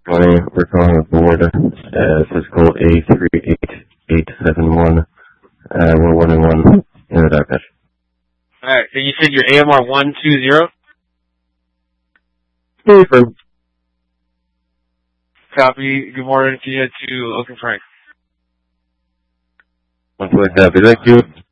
Morning. We're calling aboard physical A38871. We're 1 and 1 in the dark patch. Alright, so you said your AMR 120? Confirm. Copy. Good morning to you to Oakland Frank. 1 copy. Thank you.